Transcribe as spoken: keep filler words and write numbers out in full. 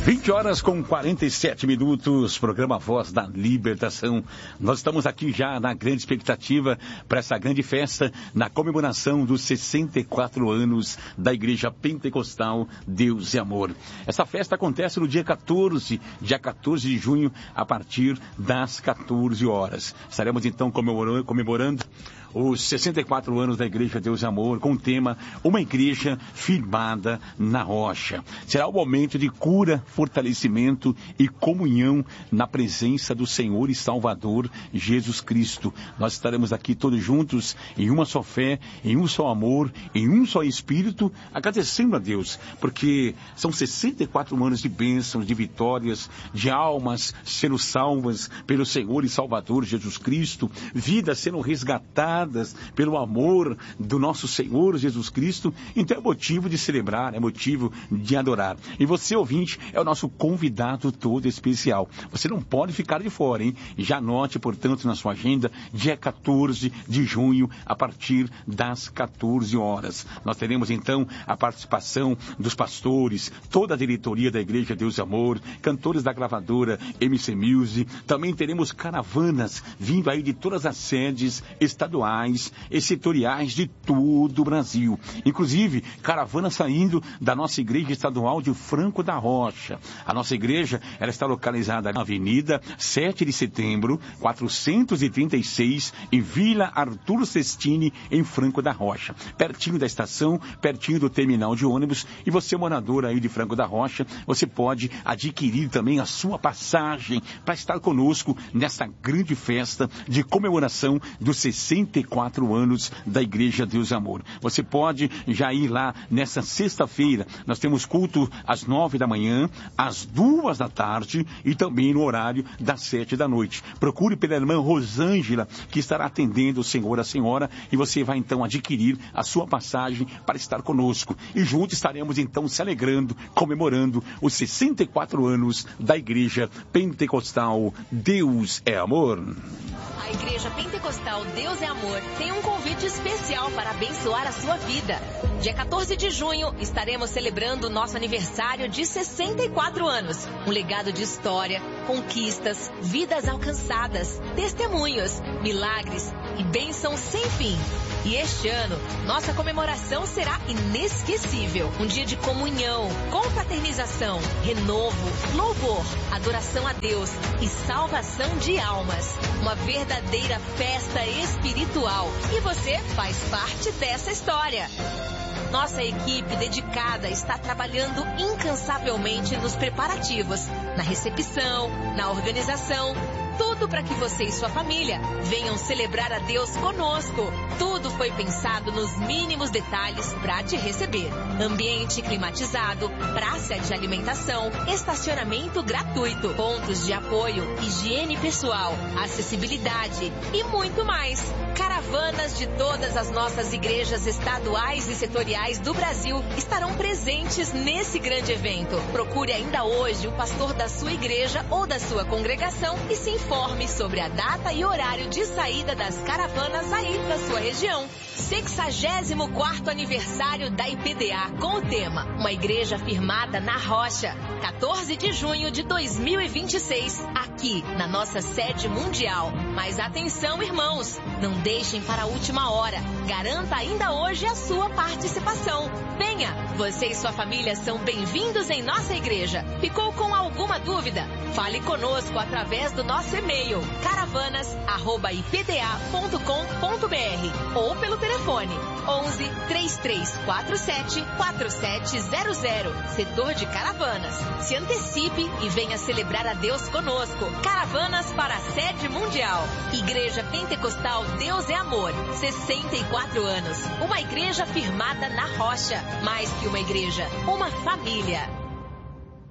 vinte horas com quarenta e sete minutos, programa Voz da Libertação. Nós estamos aqui já na grande expectativa para essa grande festa, na comemoração dos sessenta e quatro anos da Igreja Pentecostal Deus e Amor. Essa festa acontece no dia quatorze, dia quatorze de junho, a partir das quatorze horas. Estaremos então comemorando, comemorando os sessenta e quatro anos da Igreja Deus e Amor, com o tema Uma Igreja Firmada na Rocha. Será o momento de cura, fortalecimento e comunhão na presença do Senhor e Salvador Jesus Cristo. Nós estaremos aqui todos juntos, em uma só fé, em um só amor, em um só Espírito, agradecendo a Deus, porque são sessenta e quatro anos de bênçãos, de vitórias, de almas sendo salvas pelo Senhor e Salvador Jesus Cristo, vidas sendo resgatadas pelo amor do nosso Senhor Jesus Cristo. Então é motivo de celebrar, é motivo de adorar. E você, ouvinte, é o nosso convidado todo especial. Você não pode ficar de fora, hein? Já anote, portanto, na sua agenda, dia quatorze de junho, a partir das quatorze horas. Nós teremos, então, a participação dos pastores, toda a diretoria da Igreja Deus e Amor, cantores da gravadora M C Music. Também teremos caravanas vindo aí de todas as sedes estaduais e setoriais de todo o Brasil. Inclusive, caravana saindo da nossa igreja estadual de Franco da Rocha. A nossa igreja, ela está localizada na Avenida sete de Setembro, quatrocentos e trinta e seis, em Vila Arthur Sestini, em Franco da Rocha. Pertinho da estação, pertinho do terminal de ônibus. E você, morador aí de Franco da Rocha, você pode adquirir também a sua passagem para estar conosco nessa grande festa de comemoração dos sessenta e quatro anos da Igreja Deus e Amor. Você pode já ir lá nessa sexta-feira. Nós temos culto às nove da manhã, às duas da tarde e também no horário das sete da noite. Procure pela irmã Rosângela, que estará atendendo o senhor, a senhora, e você vai então adquirir a sua passagem para estar conosco. E juntos estaremos então se alegrando, comemorando os sessenta e quatro anos da Igreja Pentecostal Deus é Amor. A Igreja Pentecostal Deus é Amor tem um convite especial para abençoar a sua vida. Dia quatorze de junho, estaremos celebrando nosso aniversário de sessenta e quatro anos. Um legado de história, conquistas, vidas alcançadas, testemunhos, milagres e bênçãos sem fim. E este ano, nossa comemoração será inesquecível. Um dia de comunhão, confraternização, renovo, louvor, adoração a Deus e salvação de almas. Uma verdadeira festa espiritual. E você faz parte dessa história. Nossa equipe dedicada está trabalhando incansavelmente nos preparativos, na recepção, na organização, tudo para que você e sua família venham celebrar a Deus conosco. Tudo foi pensado nos mínimos detalhes para te receber. Ambiente climatizado, praça de alimentação, estacionamento gratuito, pontos de apoio, higiene pessoal, acessibilidade e muito mais. Caravanas de todas as nossas igrejas estaduais e setoriais do Brasil estarão presentes nesse grande evento. Procure ainda hoje o pastor da sua igreja ou da sua congregação e se informe sobre a data e horário de saída das caravanas aí da sua região. sexagésimo quarto aniversário da I P D A com o tema Uma Igreja Firmada na Rocha. quatorze de junho de dois mil e vinte e seis, aqui na nossa sede mundial. Mas atenção, irmãos, não deixem para a última hora. Garanta ainda hoje a sua participação. Venha, você e sua família são bem-vindos em nossa igreja. Ficou com alguma dúvida? Fale conosco através do nosso e-mail caravanas arroba i p d a ponto com ponto b r ou pelo telefone onze, três três quatro sete, quatro sete zero zero, setor de Caravanas. Se antecipe e venha celebrar a Deus conosco. Caravanas para a sede mundial. Igreja Pentecostal Deus é Amor, sessenta e quatro anos. Uma igreja firmada na rocha. Mais que uma igreja, uma família.